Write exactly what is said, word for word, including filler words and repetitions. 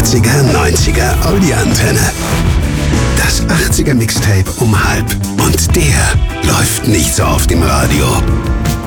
achtziger, neunziger, Audi Antenne. Das achtziger Mixtape um halb. Und der läuft nicht so oft im Radio.